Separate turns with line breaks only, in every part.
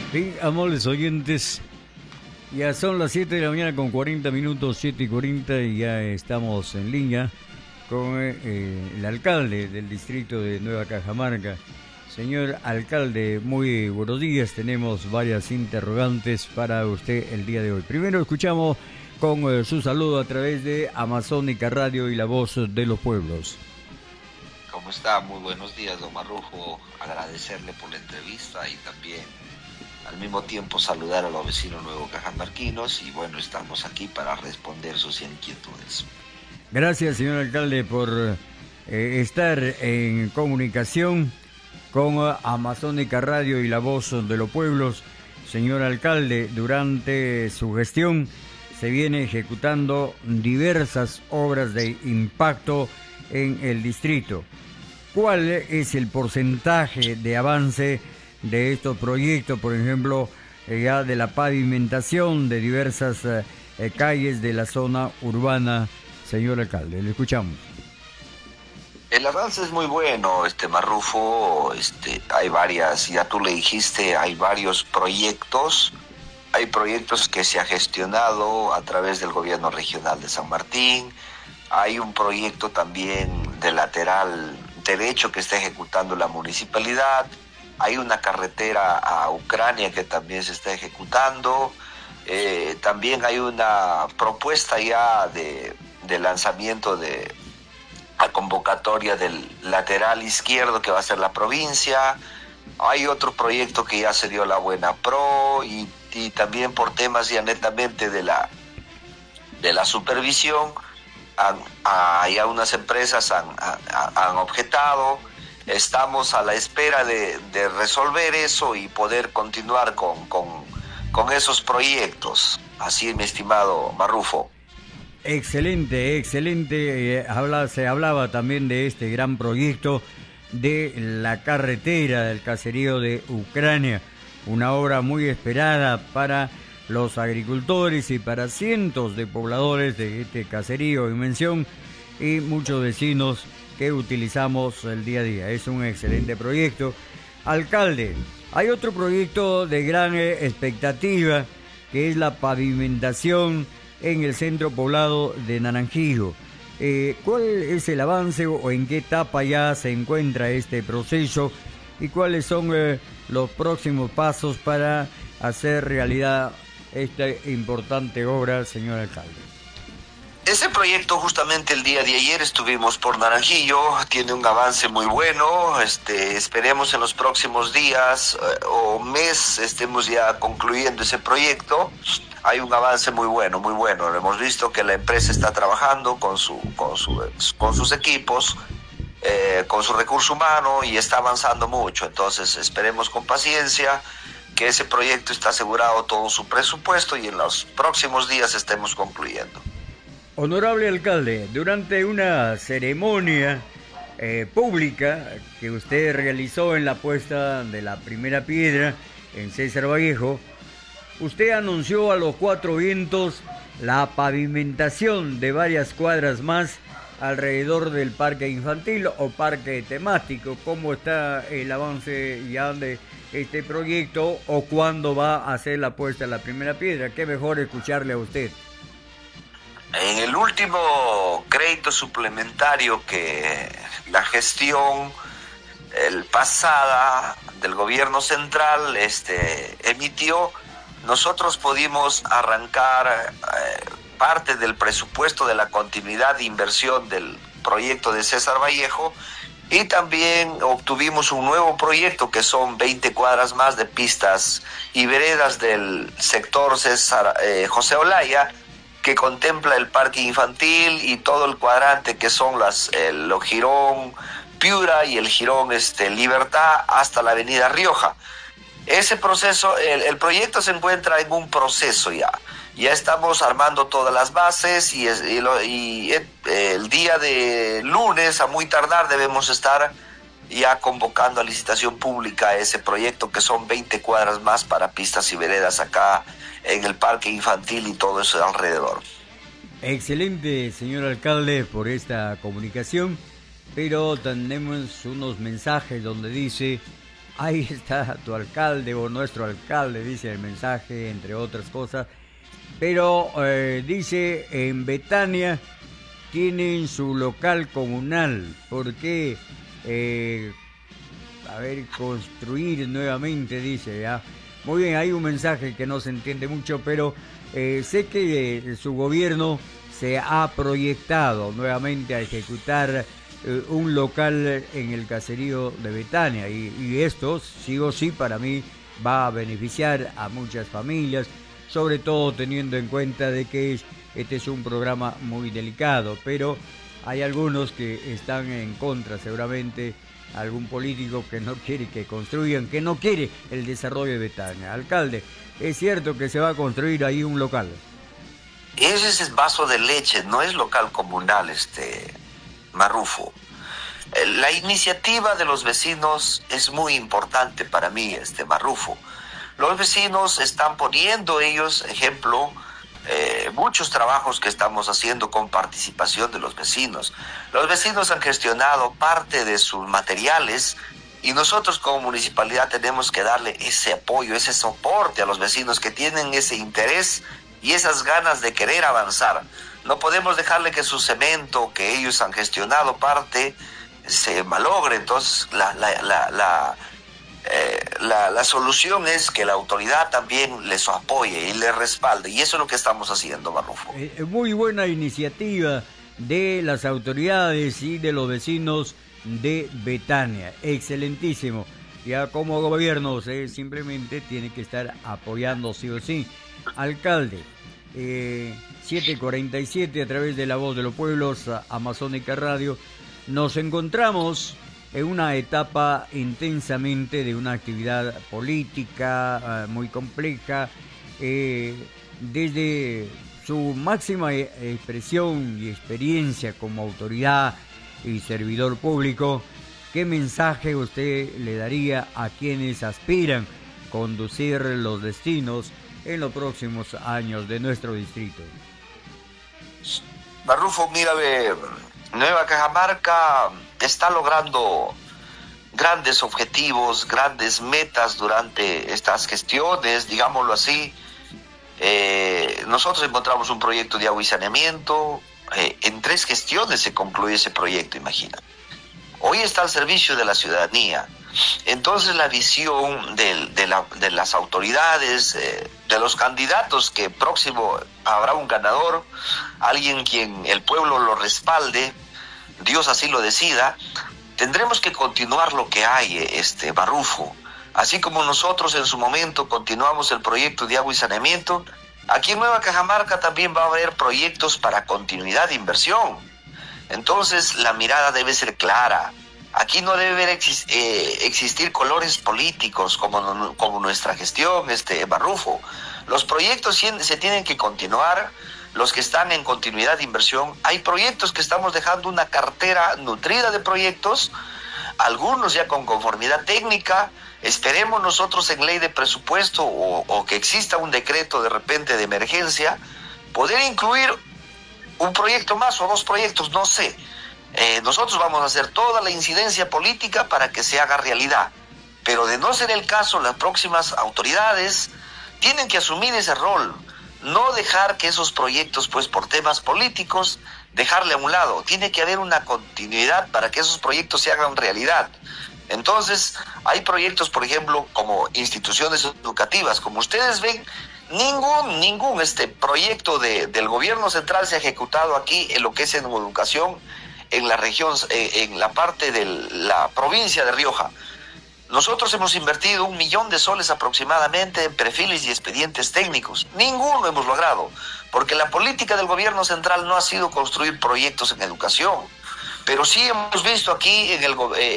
Bien, amables oyentes, ya son las 7 de la mañana con 40 minutos, 7 y 40, y ya estamos en línea con el alcalde del distrito de Nueva Cajamarca. Señor alcalde, muy buenos días. Tenemos varias interrogantes para usted el día de hoy. Primero escuchamos con su saludo a través de Amazónica Radio y la Voz de los Pueblos.
¿Cómo está? Muy buenos días, don Marrufo. Agradecerle por la entrevista y también al mismo tiempo saludar a los vecinos nuevocajamarquinos y bueno, estamos aquí para responder sus inquietudes.
Gracias, señor alcalde, por estar en comunicación con Amazónica Radio y la Voz de los Pueblos. Señor alcalde, durante su gestión se viene ejecutando diversas obras de impacto en el distrito. ¿Cuál es el porcentaje de avance de estos proyectos? Por ejemplo, ya de la pavimentación de diversas calles de la zona urbana, señor alcalde. Le escuchamos.
El avance es muy bueno, Marrufo, hay varias, ya tú le dijiste, hay varios proyectos. Hay proyectos que se ha gestionado a través del gobierno regional de San Martín. Hay un proyecto también de lateral derecho que está ejecutando la municipalidad. Hay una carretera a Ucrania que también se está ejecutando. También hay una propuesta ya de lanzamiento de la convocatoria del lateral izquierdo que va a ser la provincia. Hay otro proyecto que ya se dio la buena pro y también por temas ya netamente de la supervisión. Ya unas empresas han objetado. Estamos a la espera de resolver eso y poder continuar con esos proyectos. Así, mi estimado Marrufo.
Excelente, excelente. Se hablaba también de este gran proyecto de la carretera del caserío de Ucrania. Una obra muy esperada para los agricultores y para cientos de pobladores de este caserío en mención y muchos vecinos que utilizamos el día a día. Es un excelente proyecto. Alcalde, hay otro proyecto de gran expectativa que es la pavimentación en el centro poblado de Naranjillo. ¿Cuál es el avance o en qué etapa ya se encuentra este proceso y cuáles son los próximos pasos para hacer realidad esta importante obra, señor alcalde?
Ese proyecto justamente el día de ayer estuvimos por Naranjillo, tiene un avance muy bueno, esperemos en los próximos días o mes estemos ya concluyendo ese proyecto. Hay un avance muy bueno, muy bueno. Hemos visto que la empresa está trabajando con sus equipos, con su recurso humano y está avanzando mucho. Entonces esperemos con paciencia que ese proyecto está asegurado todo su presupuesto y en los próximos días estemos concluyendo.
Honorable alcalde, durante una ceremonia pública que usted realizó en la puesta de la primera piedra en César Vallejo, usted anunció a los cuatro vientos la pavimentación de varias cuadras más alrededor del parque infantil o parque temático. ¿Cómo está el avance ya de este proyecto o cuándo va a ser la puesta de la primera piedra? Qué mejor escucharle a usted.
En el último crédito suplementario que la gestión pasada del gobierno central emitió, nosotros pudimos arrancar parte del presupuesto de la continuidad de inversión del proyecto de César Vallejo y también obtuvimos un nuevo proyecto que son 20 cuadras más de pistas y veredas del sector José Olaya, que contempla el parque infantil y todo el cuadrante que son el jirón Piura y el jirón Libertad hasta la avenida Rioja. Ese proceso, el proyecto se encuentra en un proceso ya. Ya estamos armando todas las bases y el día de lunes a muy tardar debemos estar ya convocando a licitación pública ese proyecto que son 20 cuadras más para pistas y veredas acá en el parque infantil y todo eso alrededor.
Excelente, señor alcalde, por esta comunicación, pero tenemos unos mensajes donde dice Ahí está tu alcalde o nuestro alcalde, dice el mensaje, entre otras cosas. Pero dice, en Betania tienen su local comunal. ¿Por qué? Construir nuevamente, dice, ¿ya? Muy bien, hay un mensaje que no se entiende mucho, pero sé que su gobierno se ha proyectado nuevamente a ejecutar un local en el caserío de Betania y esto, sí o sí, para mí va a beneficiar a muchas familias, sobre todo teniendo en cuenta de que este es un programa muy delicado, pero hay algunos que están en contra, seguramente algún político que no quiere que construyan, que no quiere el desarrollo de Betania. Alcalde, ¿es cierto que se va a construir ahí un local?
Ese es el vaso de leche, no es local comunal, Marrufo. La iniciativa de los vecinos es muy importante para mí, Marrufo. Los vecinos están poniendo ellos, ejemplo, muchos trabajos que estamos haciendo con participación de los vecinos. Los vecinos han gestionado parte de sus materiales y nosotros como municipalidad tenemos que darle ese apoyo, ese soporte a los vecinos que tienen ese interés y esas ganas de querer avanzar. No podemos dejarle que su cemento que ellos han gestionado parte se malogre. Entonces la solución es que la autoridad también les apoye y les respalde, y eso es lo que estamos haciendo, Marrufo.
Muy buena iniciativa de las autoridades y de los vecinos de Betania, excelentísimo. Ya como gobierno simplemente tiene que estar apoyando sí o sí. Alcalde, 7:47 a través de La Voz de los Pueblos, Amazónica Radio, nos encontramos en una etapa intensamente de una actividad política muy compleja, desde su máxima expresión y experiencia como autoridad y servidor público. ¿Qué mensaje usted le daría a quienes aspiran conducir los destinos en los próximos años de nuestro distrito?
Marrufo, mira, Nueva Cajamarca está logrando grandes objetivos, grandes metas durante estas gestiones, digámoslo así. Nosotros encontramos un proyecto de agua y saneamiento, en 3 gestiones se concluye ese proyecto, imagina. Hoy está al servicio de la ciudadanía. Entonces la visión de las autoridades, de los candidatos, que próximo habrá un ganador, alguien quien el pueblo lo respalde, Dios así lo decida, tendremos que continuar lo que hay, Marrufo. Así como nosotros en su momento continuamos el proyecto de agua y saneamiento, aquí en Nueva Cajamarca también va a haber proyectos para continuidad de inversión. Entonces la mirada debe ser clara. Aquí no debe existir colores políticos como nuestra gestión, Marrufo. Los proyectos se tienen que continuar, los que están en continuidad de inversión. Hay proyectos que estamos dejando una cartera nutrida de proyectos, algunos ya con conformidad técnica. Esperemos nosotros en ley de presupuesto o que exista un decreto de repente de emergencia, poder incluir un proyecto más o 2 proyectos, no sé. Nosotros vamos a hacer toda la incidencia política para que se haga realidad, pero de no ser el caso, las próximas autoridades tienen que asumir ese rol, no dejar que esos proyectos, pues por temas políticos, dejarle a un lado. Tiene que haber una continuidad para que esos proyectos se hagan realidad. Entonces, hay proyectos, por ejemplo, como instituciones educativas. Como ustedes ven, ningún proyecto del gobierno central se ha ejecutado aquí en lo que es en educación, en la región, en la parte de la provincia de Rioja. Nosotros hemos invertido 1 millón de soles aproximadamente en perfiles y expedientes técnicos. Ninguno hemos logrado, porque la política del gobierno central no ha sido construir proyectos en educación. Pero sí hemos visto aquí en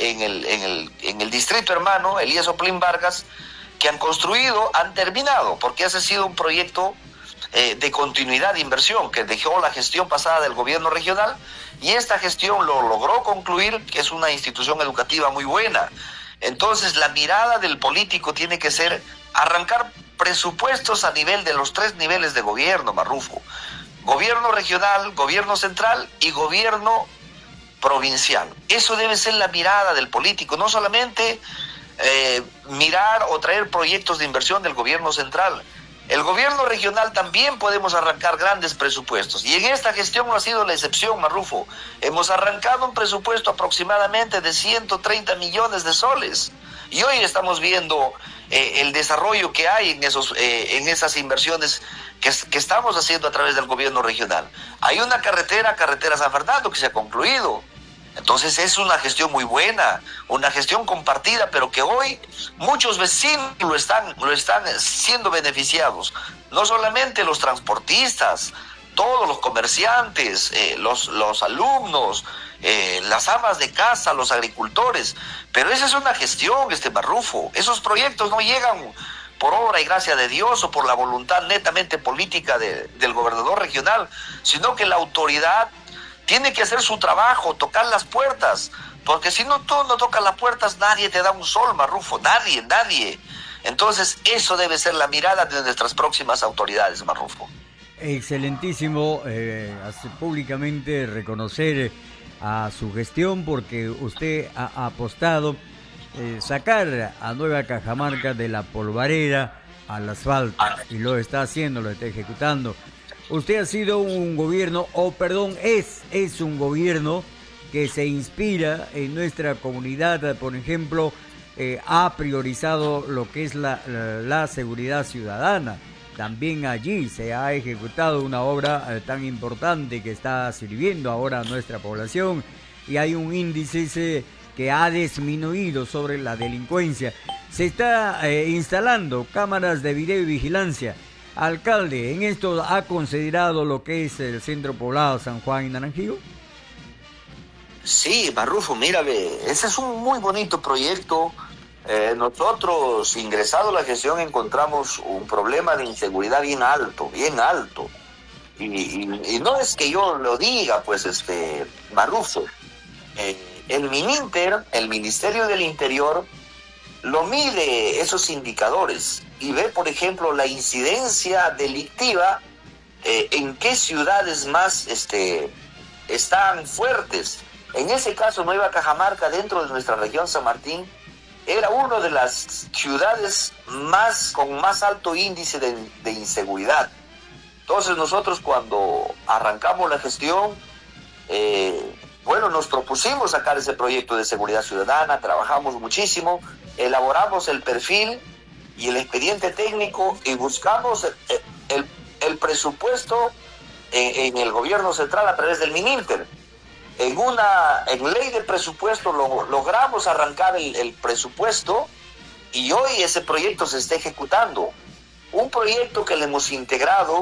el distrito hermano, Elías Oplín Vargas, que han construido, han terminado, porque ese ha sido un proyecto de continuidad de inversión que dejó la gestión pasada del gobierno regional, y esta gestión lo logró concluir, que es una institución educativa muy buena. Entonces la mirada del político tiene que ser arrancar presupuestos a nivel de los 3 niveles de gobierno, Marrufo: gobierno regional, gobierno central y gobierno provincial. Eso debe ser la mirada del político, no solamente mirar o traer proyectos de inversión del gobierno central. El gobierno regional también podemos arrancar grandes presupuestos. Y en esta gestión no ha sido la excepción, Marrufo. Hemos arrancado un presupuesto aproximadamente de 130 millones de soles. Y hoy estamos viendo el desarrollo que hay en esas inversiones que estamos haciendo a través del gobierno regional. Hay una carretera San Fernando, que se ha concluido. Entonces es una gestión muy buena, una gestión compartida, pero que hoy muchos vecinos lo están siendo beneficiados. No solamente los transportistas, todos los comerciantes, los alumnos, las amas de casa, los agricultores. Pero esa es una gestión, Marrufo. Esos proyectos no llegan por obra y gracia de Dios o por la voluntad netamente política del gobernador regional, sino que la autoridad tiene que hacer su trabajo, tocar las puertas, porque si no tú no tocas las puertas, nadie te da un sol, Marrufo, nadie. Entonces, eso debe ser la mirada de nuestras próximas autoridades, Marrufo.
Excelentísimo, públicamente reconocer a su gestión, porque usted ha apostado sacar a Nueva Cajamarca de la polvareda al asfalto, y lo está haciendo, lo está ejecutando. Usted ha sido un gobierno, es un gobierno que se inspira en nuestra comunidad. Por ejemplo, ha priorizado lo que es la seguridad ciudadana. También allí se ha ejecutado una obra tan importante que está sirviendo ahora a nuestra población, y hay un índice que ha disminuido sobre la delincuencia. Se está instalando cámaras de video y vigilancia. Alcalde, ¿en esto ha considerado lo que es el centro poblado San Juan y Naranjito?
Sí, Marrufo, mira, ese es un muy bonito proyecto. Nosotros, ingresado a la gestión, encontramos un problema de inseguridad bien alto. Y no es que yo lo diga, pues, Marrufo. El MININTER, el Ministerio del Interior, lo mide esos indicadores y ve, por ejemplo, la incidencia delictiva, en qué ciudades más están fuertes. En ese caso, Nueva Cajamarca, dentro de nuestra región San Martín, era una de las ciudades con más alto índice de inseguridad. Entonces nosotros, cuando arrancamos la gestión, nos propusimos sacar ese proyecto de seguridad ciudadana, trabajamos muchísimo, elaboramos el perfil y el expediente técnico y buscamos el presupuesto en el gobierno central a través del MININTER. En ley de presupuesto logramos arrancar el presupuesto, y hoy ese proyecto se está ejecutando. Un proyecto que le hemos integrado